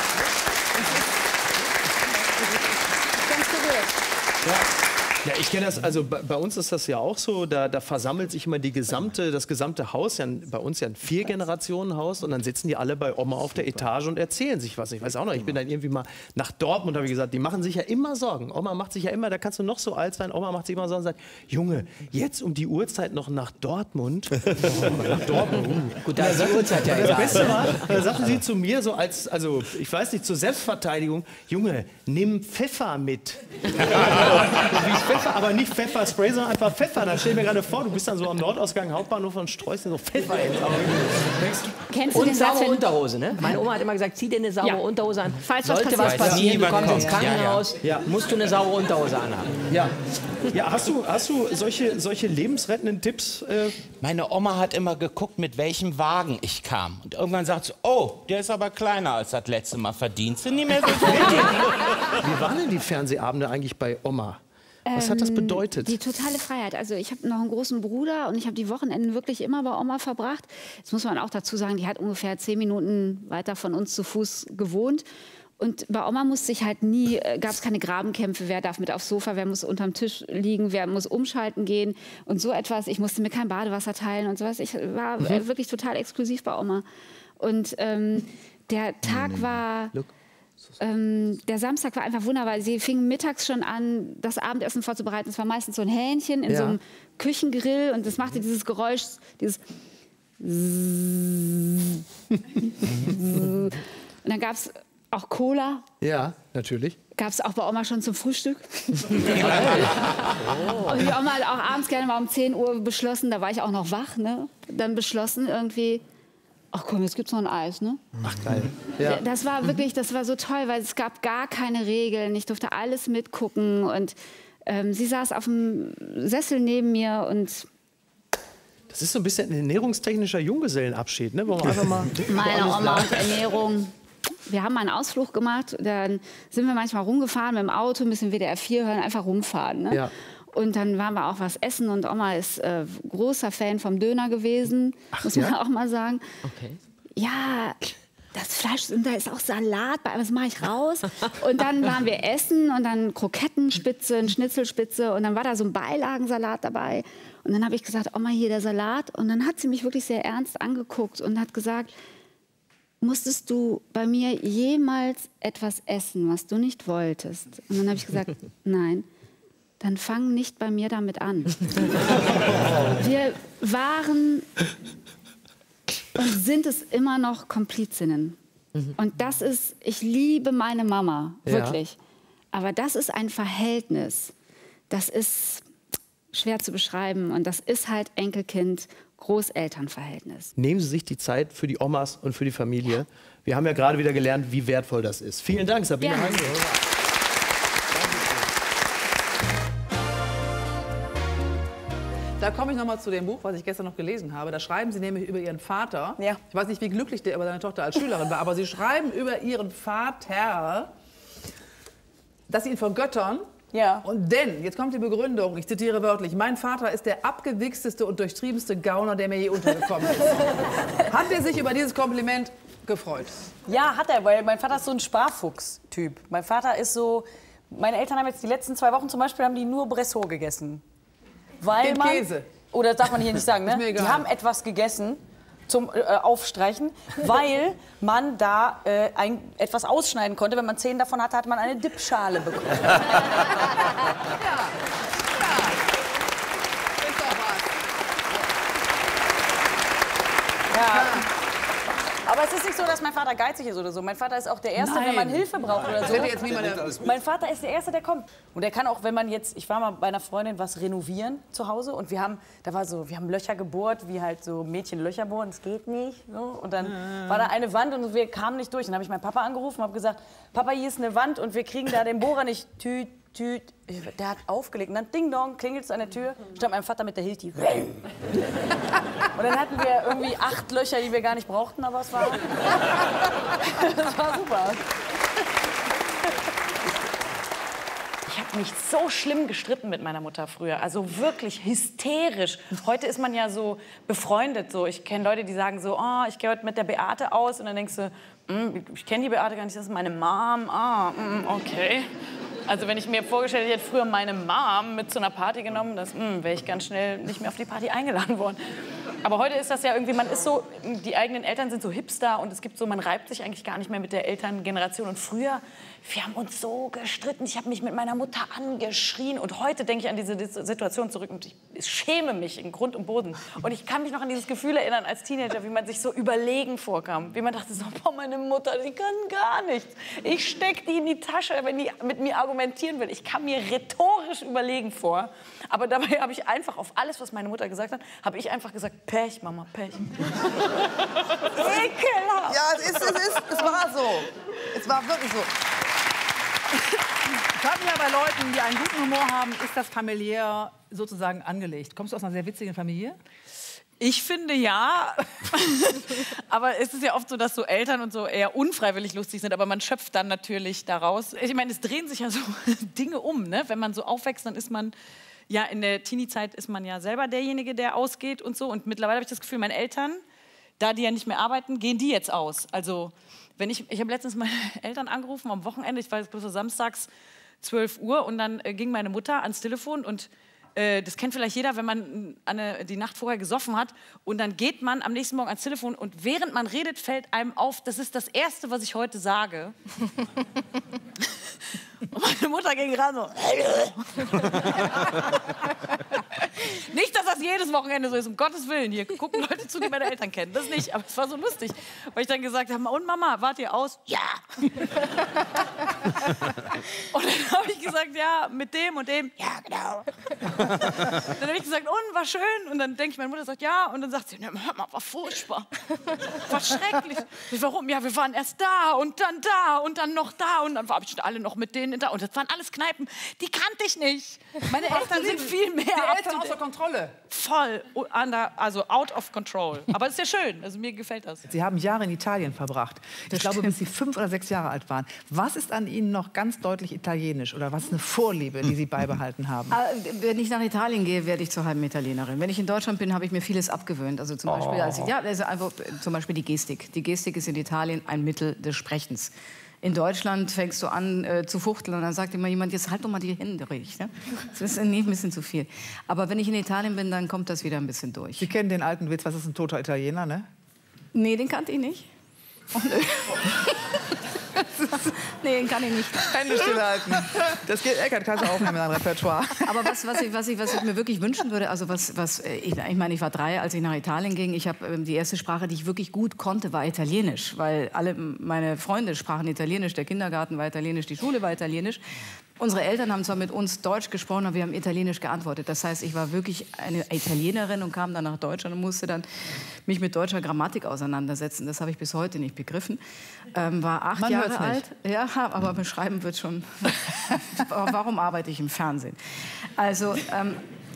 Ganz berührt. Ja. Ja, ich kenne das, also bei, bei uns ist das ja auch so, da, da versammelt sich immer die gesamte, das gesamte Haus, ja, bei uns ja ein Vier-Generationen-Haus und dann sitzen die alle bei Oma auf der Etage und erzählen sich was. Ich weiß auch noch, ich bin dann irgendwie mal nach Dortmund, habe ich gesagt, die machen sich ja immer Sorgen. Oma macht sich ja immer, da kannst du noch so alt sein, Oma macht sich immer Sorgen und sagt, Junge, jetzt um die Uhrzeit noch nach Dortmund. Oh, nach Dortmund. Uh. Gut, da ist die Uhrzeit ja Das egal. Beste war, da sagte sie zu mir so als, also ich weiß nicht, zur Selbstverteidigung, Junge, nimm Pfeffer mit. Wie Pfeffer, aber nicht Pfefferspray, sondern einfach Pfeffer. Da stell ich mir gerade vor, du bist dann so am Nordausgang Hauptbahnhof und streust dir so Pfeffer ins Auge. Kennst du Und den Satz, saubere wenn- Unterhose, ne? Meine Oma hat immer gesagt, zieh dir eine saubere Ja. Unterhose an. Falls was Sollte was passiert. passieren, du Niemand kommst ins kommt. Ja, ja. Krankenhaus, Ja. musst du eine saubere Unterhose anhaben. Ja, ja hast, du, hast du solche, solche lebensrettenden Tipps? Äh? Meine Oma hat immer geguckt, mit welchem Wagen ich kam. Und irgendwann sagt sie, oh, der ist aber kleiner als das letzte Mal. Verdienst du nicht mehr so viel? Wie waren denn die Fernsehabende eigentlich bei Oma? Was hat das Ähm, bedeutet? Die totale Freiheit. Also ich habe noch einen großen Bruder und ich habe die Wochenenden wirklich immer bei Oma verbracht. Jetzt muss man auch dazu sagen, die hat ungefähr zehn Minuten weiter von uns zu Fuß gewohnt. Und bei Oma musste ich halt nie, äh, gab es keine Grabenkämpfe, wer darf mit aufs Sofa, wer muss unterm Tisch liegen, wer muss umschalten gehen und so etwas. Ich musste mir kein Badewasser teilen und sowas. Ich war äh, wirklich total exklusiv bei Oma. Und ähm, der Tag war... Ähm, der Samstag war einfach wunderbar. Sie fingen mittags schon an, das Abendessen vorzubereiten. Es war meistens so ein Hähnchen in Ja. so einem Küchengrill und das machte dieses Geräusch, dieses und dann gab es auch Cola, Ja, natürlich. gab es auch bei Oma schon zum Frühstück. Und die Oma hat auch abends gerne mal um zehn Uhr beschlossen, da war ich auch noch wach, ne? Dann beschlossen irgendwie, ach komm, jetzt gibt's noch ein Eis, ne? Ach geil. Ja. Das war wirklich, das war so toll, weil es gab gar keine Regeln. Ich durfte alles mitgucken und ähm, sie saß auf dem Sessel neben mir und Das ist so ein bisschen ein ernährungstechnischer Junggesellenabschied, ne? Wo man einfach mal meine woanders Oma lag. und Ernährung. Wir haben mal einen Ausflug gemacht, dann sind wir manchmal rumgefahren mit dem Auto, ein bisschen W D R vier hören, einfach rumfahren. Ne? Ja. Und dann waren wir auch was essen und Oma ist äh, großer Fan vom Döner gewesen, muss man ja? auch mal sagen. Okay. Ja, das Fleisch, und da ist auch Salat bei, was mache ich raus? Und dann waren wir essen und dann Krokettenspitze, eine Schnitzelspitze und dann war da so ein Beilagensalat dabei. Und dann habe ich gesagt, Oma, hier der Salat. Und dann hat sie mich wirklich sehr ernst angeguckt und hat gesagt, musstest du bei mir jemals etwas essen, was du nicht wolltest? Und dann habe ich gesagt, nein. Dann fang nicht bei mir damit an. Wir waren und sind es immer noch Komplizinnen. Und das ist, ich liebe meine Mama, Ja. wirklich. Aber das ist ein Verhältnis, das ist schwer zu beschreiben. Und das ist halt Enkelkind-Großelternverhältnis. Nehmen Sie sich die Zeit für die Omas und für die Familie. Wir haben ja gerade wieder gelernt, wie wertvoll das ist. Vielen Dank, Sabine Gerne. Heinze. Da komme ich noch mal zu dem Buch, was ich gestern noch gelesen habe. Da schreiben Sie nämlich über Ihren Vater. Ja. Ich weiß nicht, wie glücklich der über seine Tochter als Schülerin war, aber Sie schreiben über Ihren Vater, dass Sie ihn vergöttern. Ja. Und denn, jetzt kommt die Begründung, ich zitiere wörtlich, mein Vater ist der abgewichsteste und durchtriebenste Gauner, der mir je untergekommen ist. Hat er sich über dieses Kompliment gefreut? Ja, hat er, weil mein Vater ist so ein Sparfuchs-Typ. Mein Vater ist so, meine Eltern haben jetzt die letzten zwei Wochen zum Beispiel haben die nur Bressot gegessen. Weil Den man, Käse. Oder darf man hier nicht sagen, ne? Ist mir egal. Die haben etwas gegessen zum äh, Aufstreichen, weil man da äh, ein, etwas ausschneiden konnte. Wenn man zehn davon hatte, hat man eine Dipschale bekommen. Ja. Aber es ist nicht so, dass mein Vater geizig ist oder so. Mein Vater ist auch der Erste, Nein. wenn man Hilfe braucht oder so. Hätte jetzt niemand- Der nimmt alles mit. Mein Vater ist der Erste, der kommt. Und der kann auch, wenn man jetzt, ich war mal bei einer Freundin was renovieren zu Hause und wir haben, da war so, wir haben Löcher gebohrt, wie halt so Mädchen Löcher bohren, das geht nicht. So. Und dann war da eine Wand und wir kamen nicht durch. Dann habe ich meinen Papa angerufen und habe gesagt, Papa, hier ist eine Wand und wir kriegen da den Bohrer nicht. Tüt, tüt. Der hat aufgelegt und dann Ding Dong, klingelt es an der Tür, stand mein Vater mit der Hilti. Und dann hatten wir irgendwie acht Löcher, die wir gar nicht brauchten, aber es war, das war super. Ich habe mich so schlimm gestritten mit meiner Mutter früher, also wirklich hysterisch. Heute ist man ja so befreundet, so. Ich kenne Leute, die sagen so, oh, ich gehe heute mit der Beate aus und dann denkst du, mm, ich kenne die Beate gar nicht, das ist meine Mom, ah, mm, okay. Also wenn ich mir vorgestellt hätte, ich hätte früher meine Mom mit zu einer Party genommen, das mm, wäre ich ganz schnell nicht mehr auf die Party eingeladen worden. Aber heute ist das ja irgendwie, man ist so, die eigenen Eltern sind so Hipster und es gibt so, man reibt sich eigentlich gar nicht mehr mit der Elterngeneration. Und früher, wir haben uns so gestritten, ich habe mich mit meiner Mutter angeschrien und heute denke ich an diese Situation zurück und ich schäme mich in Grund und Boden. Und ich kann mich noch an dieses Gefühl erinnern als Teenager, wie man sich so überlegen vorkam. Wie man dachte so, boah, meine Mutter, die kann gar nichts. Ich stecke die in die Tasche, wenn die mit mir argumentieren will. Ich kam mir rhetorisch überlegen vor. Aber dabei habe ich einfach auf alles, was meine Mutter gesagt hat, habe ich einfach gesagt, Pech, Mama, Pech. Ekelhaft. Ja, es, ist, es, ist, es war so. Es war wirklich so. Ich habe ja bei Leuten, die einen guten Humor haben, ist das familiär sozusagen angelegt. Kommst du aus einer sehr witzigen Familie? Ich finde ja, aber es ist ja oft so, dass so Eltern und so eher unfreiwillig lustig sind, aber man schöpft dann natürlich daraus. Ich meine, es drehen sich ja so Dinge um, ne? Wenn man so aufwächst, dann ist man, ja in der Teenie-Zeit ist man ja selber derjenige, der ausgeht und so. Und mittlerweile habe ich das Gefühl, meine Eltern, da die ja nicht mehr arbeiten, gehen die jetzt aus. Also wenn ich, ich habe letztens meine Eltern angerufen am Wochenende, ich war jetzt bloß so samstags zwölf Uhr und dann äh, ging meine Mutter ans Telefon und äh, das kennt vielleicht jeder, wenn man eine, die Nacht vorher gesoffen hat und dann geht man am nächsten Morgen ans Telefon und während man redet, fällt einem auf, das ist das Erste, was ich heute sage. Und meine Mutter ging ran so, nicht, dass das jedes Wochenende so ist, um Gottes Willen. Hier gucken Leute zu, die meine Eltern kennen. Das nicht, aber es war so lustig. Weil ich dann gesagt habe, und Mama, wart ihr aus? Ja. Und dann habe ich gesagt, ja, mit dem und dem. Ja, genau. Dann habe ich gesagt, und, war schön. Und dann denke ich, meine Mutter sagt, ja. Und dann sagt sie, hör mal, war furchtbar. War schrecklich. Ich, warum? Ja, wir waren erst da und dann da und dann noch da. Und dann waren alle noch mit denen da. Und das waren alles Kneipen, die kannte ich nicht. Meine Eltern sind viel mehr. Die Eltern außer Kontrolle. Voll, under, also out of control. Aber es ist ja schön, also mir gefällt das. Sie haben Jahre in Italien verbracht. Ich glaube, bis Sie fünf oder sechs Jahre alt waren. Was ist an Ihnen noch ganz deutlich italienisch? Oder was ist eine Vorliebe, die Sie beibehalten haben? Wenn ich nach Italien gehe, werde ich zur halben Italienerin. Wenn ich in Deutschland bin, habe ich mir vieles abgewöhnt. Also zum Beispiel, als ich, ja, also einfach, zum Beispiel die Gestik. Die Gestik ist in Italien ein Mittel des Sprechens. In Deutschland fängst du an äh, zu fuchteln und dann sagt immer jemand, jetzt halt doch mal die Hände ruhig. Ne? Das ist ein bisschen zu viel. Aber wenn ich in Italien bin, dann kommt das wieder ein bisschen durch. Sie kennen den alten Witz, was ist ein toter Italiener, ne? Nee, den kannte ich nicht. Oh, nö. Nee, den kann ich nicht. Hände stillhalten. Das geht, Eckart, kannst du aufnehmen in dein Repertoire. Aber was, was, ich, was, ich, was ich mir wirklich wünschen würde, also was, was ich, ich meine, ich war drei, als ich nach Italien ging. Ich habe ähm, die erste Sprache, die ich wirklich gut konnte, war Italienisch, weil alle meine Freunde sprachen Italienisch. Der Kindergarten war Italienisch, die Schule war Italienisch. Unsere Eltern haben zwar mit uns Deutsch gesprochen, aber wir haben Italienisch geantwortet. Das heißt, ich war wirklich eine Italienerin und kam dann nach Deutschland und musste dann mich mit deutscher Grammatik auseinandersetzen. Das habe ich bis heute nicht begriffen. Ähm, war acht Man Jahre hört's alt. Ja, aber beschreiben wird schon. Warum arbeite ich im Fernsehen? Also ähm,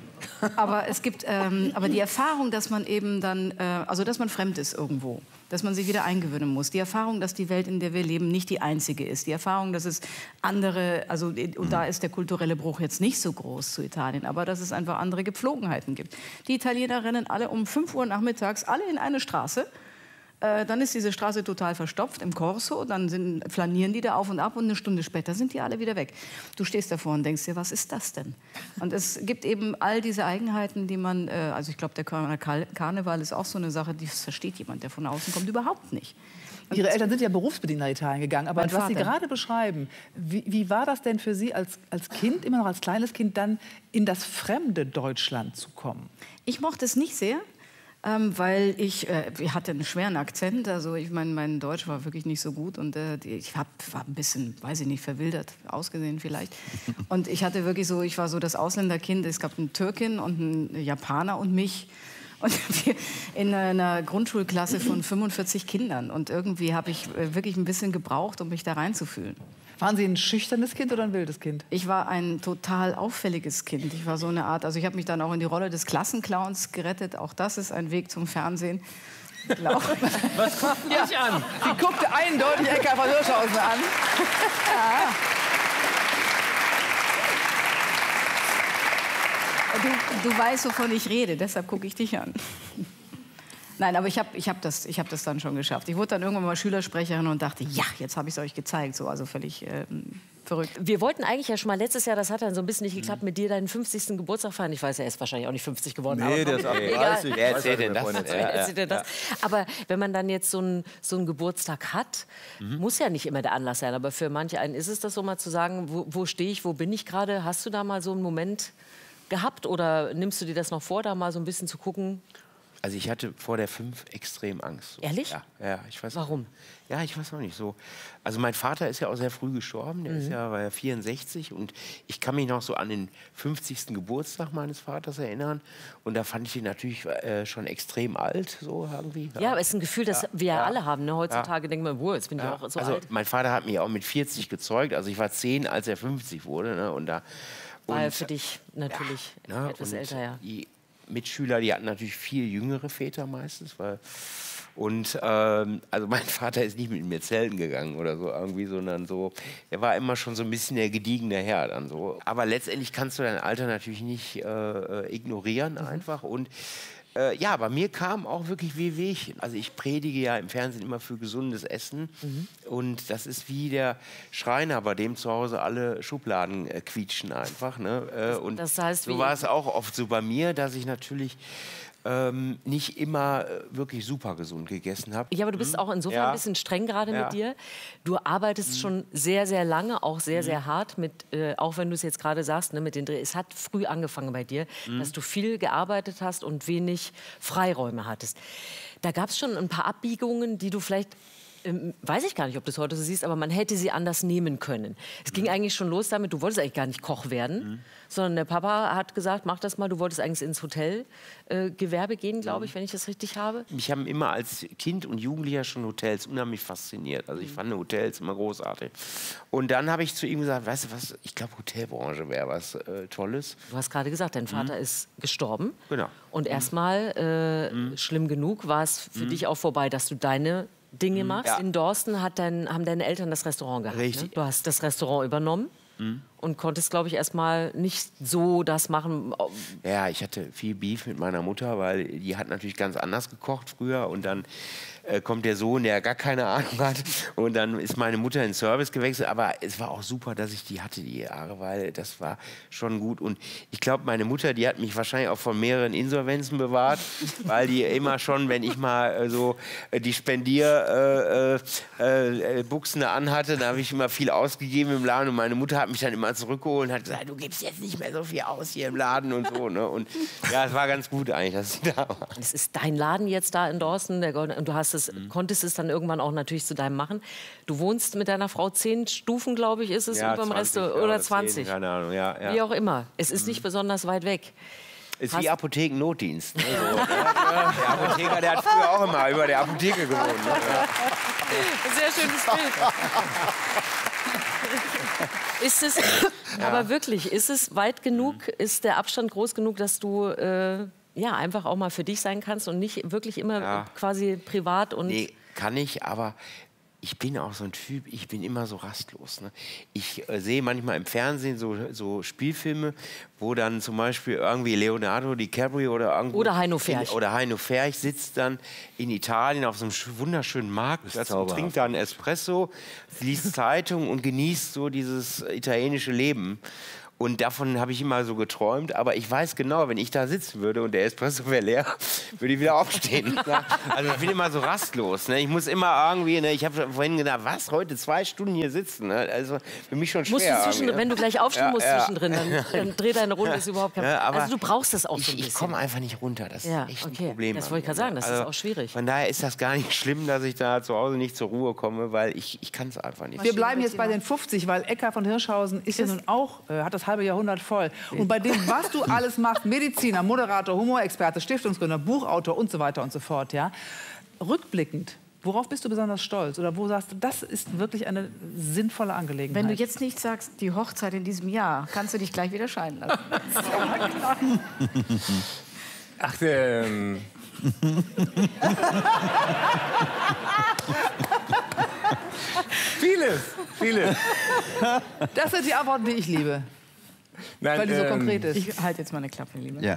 Aber es gibt, ähm, aber die Erfahrung, dass man eben dann, äh, also dass man fremd ist irgendwo, dass man sich wieder eingewöhnen muss. Die Erfahrung, dass die Welt, in der wir leben, nicht die einzige ist. Die Erfahrung, dass es andere, also und da ist der kulturelle Bruch jetzt nicht so groß zu Italien, aber dass es einfach andere Gepflogenheiten gibt. Die Italiener rennen alle um fünf Uhr nachmittags alle in eine Straße. Äh, dann ist diese Straße total verstopft im Corso, dann sind, flanieren die da auf und ab und eine Stunde später sind die alle wieder weg. Du stehst davor und denkst dir, was ist das denn? Und es gibt eben all diese Eigenheiten, die man, äh, also ich glaube, der Kölner Kar Karneval ist auch so eine Sache, die versteht jemand, der von außen kommt, überhaupt nicht. Und Ihre Eltern sind ja berufsbedingt nach Italien gegangen, aber Mein was Sie Vater. gerade beschreiben, wie, wie war das denn für Sie als, als Kind, immer noch als kleines Kind, dann in das fremde Deutschland zu kommen? Ich mochte es nicht sehr. Ähm, weil ich, äh, ich hatte einen schweren Akzent, also ich meine, mein Deutsch war wirklich nicht so gut und äh, die- ich hab, war ein bisschen, weiß ich nicht, verwildert ausgesehen vielleicht. Und ich hatte wirklich so, ich war so das Ausländerkind, es gab eine Türkin und einen Japaner und mich. Und wir in einer Grundschulklasse von fünfundvierzig Kindern. Und irgendwie habe ich äh, wirklich ein bisschen gebraucht, um mich da reinzufühlen. Waren Sie ein schüchternes Kind oder ein wildes Kind? Ich war ein total auffälliges Kind. Ich war so eine Art, also ich habe mich dann auch in die Rolle des Klassenclowns gerettet. Auch das ist ein Weg zum Fernsehen. Glaub- Was guckt Ja, dich an? Sie guckte eindeutig Eckhard von Hirschhausen an. Ja. Du, du weißt, wovon ich rede, deshalb gucke ich dich an. Nein, aber ich habe ich hab das, ich hab das dann schon geschafft. Ich wurde dann irgendwann mal Schülersprecherin und dachte, ja, jetzt habe ich es euch gezeigt. So, also völlig ähm, verrückt. Wir wollten eigentlich ja schon mal letztes Jahr, das hat dann so ein bisschen nicht geklappt, mit dir deinen fünfzigsten Geburtstag feiern. Ich weiß, er ist wahrscheinlich auch nicht fünfzig geworden. Nee, aber der ist egal. achtunddreißig. Wer erzählt denn das? Wer erzählt denn das? Aber wenn man dann jetzt so einen so einen Geburtstag hat, muss ja nicht immer der Anlass sein, aber für manche einen ist es das so, mal zu sagen, wo, wo stehe ich, wo bin ich gerade? Hast du da mal so einen Moment gehabt oder nimmst du dir das noch vor, da mal so ein bisschen zu gucken? Also ich hatte vor der fünf extrem Angst. So. Ehrlich? Ja, ja, ich weiß Warum? Nicht. Ja, ich weiß auch nicht so. Also mein Vater ist ja auch sehr früh gestorben, der Mhm. ist ja, war ja vierundsechzig und ich kann mich noch so an den fünfzigsten Geburtstag meines Vaters erinnern und da fand ich ihn natürlich äh, schon extrem alt, so irgendwie. Ja, aber es ist ein Gefühl, das Ja, wir ja ja. alle haben. Ne? Heutzutage Ja. denkt man, wow, jetzt bin ich Ja, auch so also alt. mein Vater hat mich auch mit vierzig gezeugt, also ich war zehn, als er fünfzig wurde. Ne? Und da, War er und, für dich natürlich ne? etwas und älter, ja. Die Mitschüler, die hatten natürlich viel jüngere Väter meistens, weil und ähm, also mein Vater ist nicht mit mir zelten gegangen oder so irgendwie, sondern so, er war immer schon so ein bisschen der gediegene Herr dann so. Aber letztendlich kannst du dein Alter natürlich nicht äh, ignorieren einfach und äh, ja, bei mir kam auch wirklich Wehwehchen. Also ich predige ja im Fernsehen immer für gesundes Essen Mhm. und das ist wie der Schreiner, bei dem zu Hause alle Schubladen äh, quietschen einfach. Ne? Äh, und das heißt, so wie- war es auch oft so bei mir, dass ich natürlich ähm, nicht immer äh, wirklich super gesund gegessen habe. Ja, aber du bist auch insofern Ja. ein bisschen streng gerade Ja. mit dir. Du arbeitest schon sehr, sehr lange, auch sehr, Mhm. sehr hart mit, äh, auch wenn du es jetzt gerade sagst, ne, mit den Dreh. Es hat früh angefangen bei dir, Mhm. dass du viel gearbeitet hast und wenig Freiräume hattest. Da gab es schon ein paar Abbiegungen, die du vielleicht ähm, weiß ich gar nicht, ob du es heute so siehst, aber man hätte sie anders nehmen können. Es ging eigentlich schon los damit, du wolltest eigentlich gar nicht Koch werden, sondern der Papa hat gesagt, mach das mal, du wolltest eigentlich ins Hotelgewerbe äh, Gewerbe gehen, glaube ich, wenn ich das richtig habe. Mich haben immer als Kind und Jugendlicher schon Hotels unheimlich fasziniert. Also ich fand Hotels immer großartig. Und dann habe ich zu ihm gesagt, weißt du was, ich glaube Hotelbranche wäre was äh, Tolles. Du hast gerade gesagt, dein Vater Mhm. ist gestorben. Genau. Und erstmal, äh, schlimm genug, war es für Mhm. dich auch vorbei, dass du deine Dinge machst. Ja. In Dorsten hat dein, haben deine Eltern das Restaurant gehabt. Ne? Richtig. Du hast das Restaurant übernommen Mhm. und konntest, glaube ich, erstmal nicht so das machen. Ja, ich hatte viel Beef mit meiner Mutter, weil die hat natürlich ganz anders gekocht früher und dann äh, kommt der Sohn, der gar keine Ahnung hat und dann ist meine Mutter in den Service gewechselt, aber es war auch super, dass ich die hatte, die Jahre, weil das war schon gut und ich glaube, meine Mutter, die hat mich wahrscheinlich auch von mehreren Insolvenzen bewahrt, weil die immer schon, wenn ich mal äh, so äh, die Spendierbuchsen äh, äh, Buchsen da anhatte, dann habe ich immer viel ausgegeben im Laden und meine Mutter hat mich dann immer zurückgeholt und hat gesagt, du gibst jetzt nicht mehr so viel aus hier im Laden und so. Ne? Und ja, es war ganz gut eigentlich, dass sie da war. Es ist dein Laden jetzt da in Dorsten, der Golden, und du hast es, konntest es dann irgendwann auch natürlich zu deinem machen. Du wohnst mit deiner Frau zehn Stufen, glaube ich, ist es, Ja, über dem zwanzig, Rest ja, oder zehn, zwanzig. keine Ahnung, ja, ja. Wie auch immer. Es ist nicht besonders weit weg. Ist Hast- wie Apothekennotdienst. Ne? So, ja, der Apotheker, der hat früher auch immer über der Apotheke gewohnt. Ne? Ja. Sehr schönes Bild. Ist es, Ja. aber wirklich, ist es weit genug, ist der Abstand groß genug, dass du äh, ja, einfach auch mal für dich sein kannst und nicht wirklich immer Ja. quasi privat und... Nee, kann ich, aber ich bin auch so ein Typ, ich bin immer so rastlos. Ne? Ich äh, sehe manchmal im Fernsehen so, so Spielfilme, wo dann zum Beispiel irgendwie Leonardo DiCaprio oder irgendwo... Oder Heino Ferch. In, oder Heino Ferch sitzt dann in Italien auf so einem sch- wunderschönen Marktplatz und zauberhaft. trinkt da einen Espresso, liest Zeitung und genießt so dieses italienische Leben. Und davon habe ich immer so geträumt. Aber ich weiß genau, wenn ich da sitzen würde und der Espresso wäre leer, würde ich wieder aufstehen. Ja, also ich bin immer so rastlos. Ne? Ich muss immer irgendwie, ne? Ich habe vorhin gedacht, was, heute zwei Stunden hier sitzen? Ne? Also für mich schon schwer. Musst du zwischen, irgendwie, ne? wenn du gleich aufstehen Ja, musst ja. zwischendrin, dann, dann dreh deine Runde, ist überhaupt kein Ja, Problem. aber Also du brauchst das auch ich, so ein bisschen. Ich komme einfach nicht runter, das Ja, ist echt okay. ein Problem. Das an wollte ich mir, gerade sagen, ne? das ist auch schwierig. Von daher ist das gar nicht schlimm, dass ich da zu Hause nicht zur Ruhe komme, weil ich, ich kann es einfach nicht. Wir bleiben jetzt bei den fünfzig, weil Ecker von Hirschhausen ist ja nun auch, äh, hat das halbe Jahrhundert voll. Und bei dem, was du alles machst, Mediziner, Moderator, Humorexperte, Stiftungsgründer, Buchautor und so weiter und so fort, ja, rückblickend, worauf bist du besonders stolz? Oder wo sagst du, das ist wirklich eine sinnvolle Angelegenheit? Wenn du jetzt nicht sagst, die Hochzeit in diesem Jahr, kannst du dich gleich wieder scheiden lassen. Ach, ähm... vieles, vieles. Das sind die Antworten, die ich liebe. Nein, weil die so ähm, konkret ist. Ich halte jetzt mal eine Klappe, Liebe. Ja.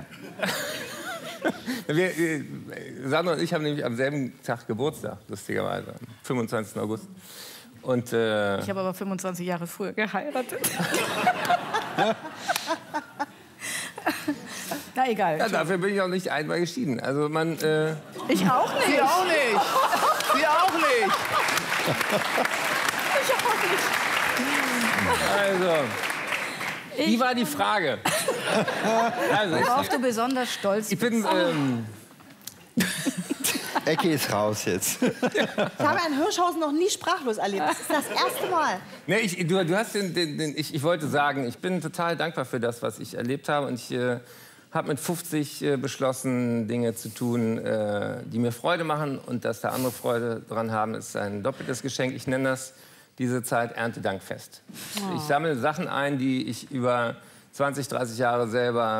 Wir, äh, Sandra und ich haben nämlich am selben Tag Geburtstag, lustigerweise, am fünfundzwanzigsten August. Und, äh, Ich habe aber fünfundzwanzig Jahre früher geheiratet. Na egal. ja, dafür bin ich auch nicht einmal geschieden. Also man... Äh, Ich auch nicht. Sie auch nicht. Sie auch nicht. Ich auch nicht. also... Wie war die Frage? Also, Worauf ich, du besonders stolz ich bin... Ähm, Ecke ist raus jetzt. Ich habe einen Hirschhausen noch nie sprachlos erlebt. Das ist das erste Mal. nee, ich, du, du hast den, den, den, ich, ich wollte sagen, ich bin total dankbar für das, was ich erlebt habe. Und ich äh, habe mit fünfzig äh, beschlossen, Dinge zu tun, äh, die mir Freude machen. Und dass da andere Freude dran haben, ist ein doppeltes Geschenk. Ich nenne das diese Zeit Erntedankfest. Oh. Ich sammle Sachen ein, die ich über zwanzig, dreißig Jahre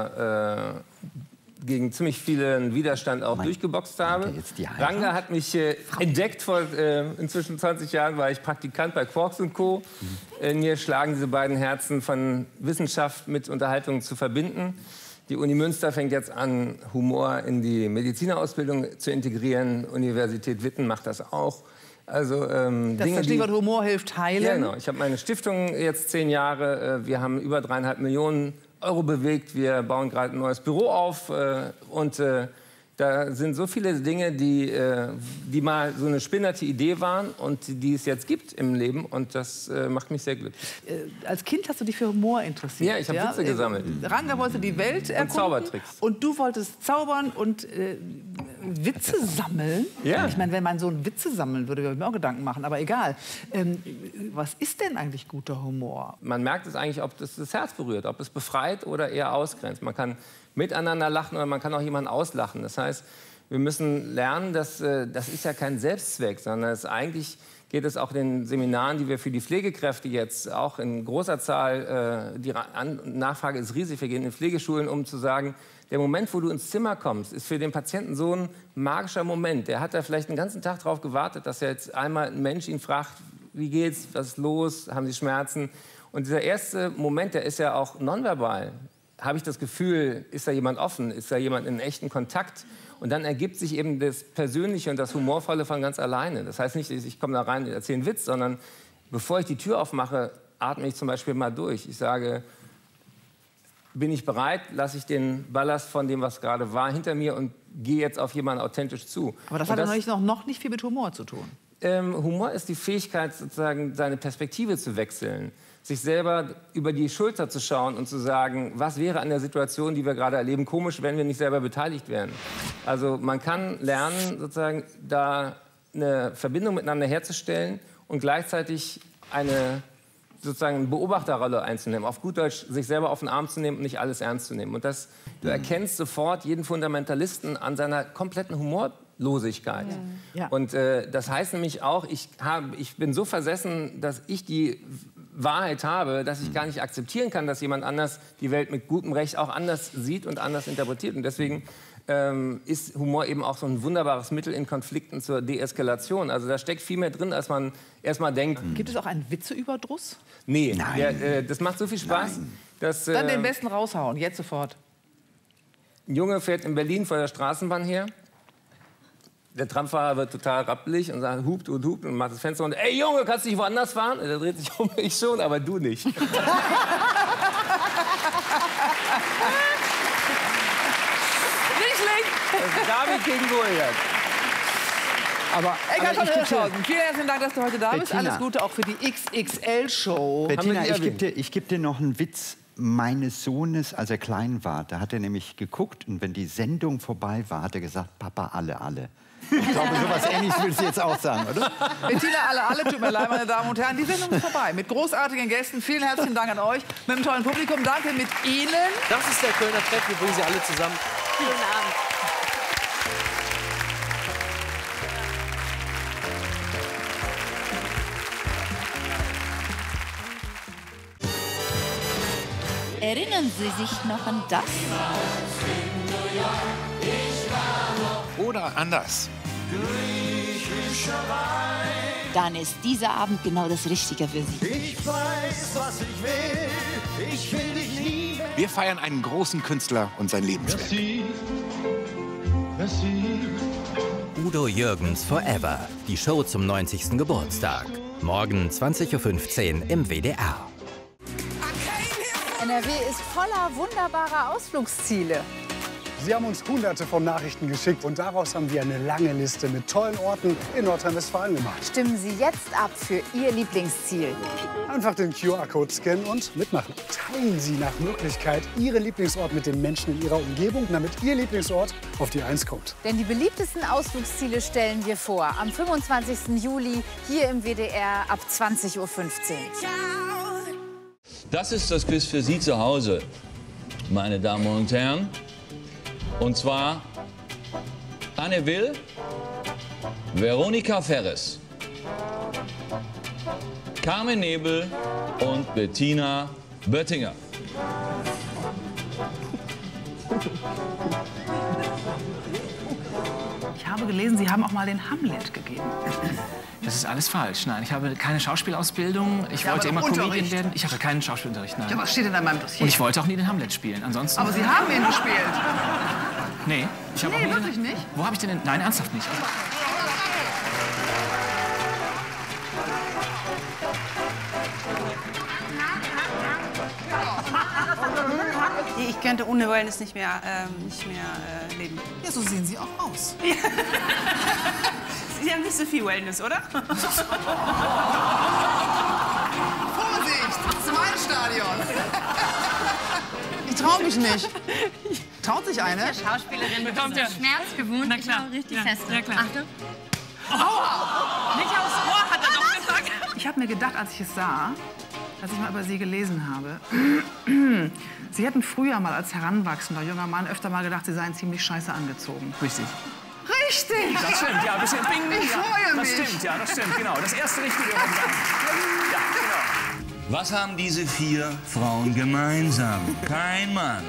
selber äh, gegen ziemlich vielen Widerstand auch durchgeboxt habe. Ranga hat mich äh, entdeckt vor äh, inzwischen zwanzig Jahren, war ich Praktikant bei Quarks und Co. Mhm. In mir schlagen diese beiden Herzen von Wissenschaft mit Unterhaltung zu verbinden. Die Uni Münster fängt jetzt an, Humor in die Medizinerausbildung zu integrieren. Universität Witten macht das auch. Also, ähm, Das Dinge, Stichwort die, Humor hilft heilen. ja, genau. Ich habe meine Stiftung jetzt zehn Jahre. Wir haben über dreieinhalb Millionen Euro bewegt. Wir bauen gerade ein neues Büro auf. äh, Und äh, da sind so viele Dinge, die, äh, die mal so eine spinnerte Idee waren und die es jetzt gibt im Leben. Und das äh, macht mich sehr glücklich. Äh, Als Kind hast du dich für Humor interessiert. Ja, ich habe Witze Äh, gesammelt. Ranga wollte die Welt erkunden. Zaubertricks. Und du wolltest zaubern und äh, Witze sammeln. Ja. Ich meine, wenn mein Sohn Witze sammeln würde, würde ich mir auch Gedanken machen. Aber egal. Ähm, was ist denn eigentlich guter Humor? Man merkt es eigentlich, ob das das Herz berührt, ob es befreit oder eher ausgrenzt. Man kann miteinander lachen oder man kann auch jemanden auslachen. Das heißt, wir müssen lernen, dass äh, das ist ja kein Selbstzweck, sondern es eigentlich geht es auch in den Seminaren, die wir für die Pflegekräfte jetzt auch in großer Zahl, äh, die Ra- An Nachfrage ist riesig, wir gehen in Pflegeschulen, um zu sagen, der Moment, wo du ins Zimmer kommst, ist für den Patienten so ein magischer Moment. Der hat da vielleicht den ganzen Tag darauf gewartet, dass er jetzt einmal ein Mensch ihn fragt, wie geht's, was ist los, haben Sie Schmerzen? Und dieser erste Moment, der ist ja auch nonverbal. Habe ich das Gefühl, ist da jemand offen, ist da jemand in echten Kontakt? Und dann ergibt sich eben das Persönliche und das Humorvolle von ganz alleine. Das heißt nicht, ich komme da rein und erzähle einen Witz, sondern bevor ich die Tür aufmache, atme ich zum Beispiel mal durch. Ich sage, bin ich bereit, lasse ich den Ballast von dem, was gerade war, hinter mir und gehe jetzt auf jemanden authentisch zu. Aber das Und hat ja noch nicht, noch, noch nicht viel mit Humor zu tun. Ähm, Humor ist die Fähigkeit, sozusagen seine Perspektive zu wechseln, sich selber über die Schulter zu schauen und zu sagen, was wäre an der Situation, die wir gerade erleben, komisch, wenn wir nicht selber beteiligt wären. Also man kann lernen, sozusagen da eine Verbindung miteinander herzustellen und gleichzeitig eine sozusagen Beobachterrolle einzunehmen, auf gut Deutsch sich selber auf den Arm zu nehmen und nicht alles ernst zu nehmen. Und das, du erkennst sofort jeden Fundamentalisten an seiner kompletten Humorlosigkeit. Ja. Und äh, das heißt nämlich auch, ich, hab, ich bin so versessen, dass ich die Wahrheit habe, dass ich gar nicht akzeptieren kann, dass jemand anders die Welt mit gutem Recht auch anders sieht und anders interpretiert. Und deswegen ähm, ist Humor eben auch so ein wunderbares Mittel in Konflikten zur Deeskalation. Also da steckt viel mehr drin, als man erst mal denkt. Gibt es auch einen Witzeüberdruss? Nee, der, äh, das macht so viel Spaß. Dass, äh, Dann den besten raushauen, jetzt sofort. Ein Junge fährt in Berlin vor der Straßenbahn her. Der Tramfahrer wird total rappelig und sagt, hupt und hupt und macht das Fenster und ey Junge, kannst du nicht woanders fahren? Und er dreht sich um, ich schon, aber du nicht. Nicht schlecht. David gegen Goliath. Aber, Eckart aber von ich geb dir- Hirschhausen, vielen herzlichen Dank, dass du heute da bist. Bettina. Alles Gute auch für die X X L-Show. Bettina, ich gebe dir, ich geb dir noch einen Witz meines Sohnes, als er klein war. Da hat er nämlich geguckt und wenn die Sendung vorbei war, hat er gesagt, Papa, alle, alle. Ich glaube, sowas Ähnliches will ich jetzt auch sagen, oder? Bettina, alle, alle, tut mir leid, meine Damen und Herren. Die Sendung ist vorbei. Mit großartigen Gästen. Vielen herzlichen Dank an euch. Mit einem tollen Publikum. Danke mit Ihnen. Das ist der Kölner Treff. Wir bringen Sie alle zusammen. Vielen Abend. Erinnern Sie sich noch an das? Oder anders. Dann ist dieser Abend genau das Richtige für Sie. Ich weiß, was ich will. Ich will dich lieben. Wir feiern einen großen Künstler und sein Lebenswerk. Udo Jürgens Forever. Die Show zum neunzigsten Geburtstag. Morgen zwanzig Uhr fünfzehn im W D R. N R W ist voller wunderbarer Ausflugsziele. Sie haben uns hunderte von Nachrichten geschickt und daraus haben wir eine lange Liste mit tollen Orten in Nordrhein-Westfalen gemacht. Stimmen Sie jetzt ab für Ihr Lieblingsziel. Einfach den Q R-Code scannen und mitmachen. Teilen Sie nach Möglichkeit Ihren Lieblingsort mit den Menschen in Ihrer Umgebung, damit Ihr Lieblingsort auf die Eins kommt. Denn die beliebtesten Ausflugsziele stellen wir vor. Am fünfundzwanzigsten Juli hier im W D R ab zwanzig Uhr fünfzehn. Das ist das Quiz für Sie zu Hause, meine Damen und Herren. Und zwar Anne Will, Veronika Ferres, Carmen Nebel und Bettina Böttinger. Ich habe gelesen, Sie haben auch mal den Hamlet gegeben. Das ist alles falsch. Nein, ich habe keine Schauspielausbildung. Ich Ja, wollte aber immer doch Comedian Unterricht. werden. Ich hatte keinen Schauspielunterricht, nein. Ja, was steht denn da in meinem Dossier? Und ich wollte auch nie den Hamlet spielen. Ansonsten. Aber Sie haben ihn gespielt. Nee, ich habe Nee, auch nie wirklich den, nicht? Wo habe ich denn den? Nein, ernsthaft nicht. Ich könnte ohne Wellness nicht mehr, ähm, nicht mehr äh, leben. Ja, so sehen Sie auch aus. Sie haben nicht so viel Wellness, oder? Vorsicht, das ist mein Stadion. Ich traue mich nicht. Traut sich eine? Schauspielerin bekommt ja Schmerz gewohnt. Na klar. Ich richtig Ja. fest. Ja, klar. Achtung. Aua! Nicht aufs Ohr, hat er doch gesagt. Ich habe mir gedacht, als ich es sah, als ich mal über Sie gelesen habe, Sie hätten früher mal als heranwachsender junger Mann öfter mal gedacht, Sie seien ziemlich scheiße angezogen. Richtig. Richtig! Das stimmt, ja, das stimmt. Bing, Ich ja, freue das mich. stimmt, ja, das stimmt, genau. Das erste Richtige. Ja, genau. Was haben diese vier Frauen gemeinsam? Kein Mann.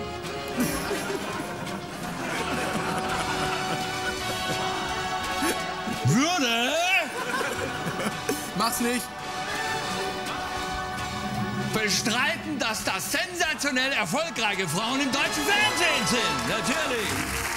Würde Mach's nicht. bestreiten, dass das sensationell erfolgreiche Frauen im deutschen Fernsehen sind. Natürlich.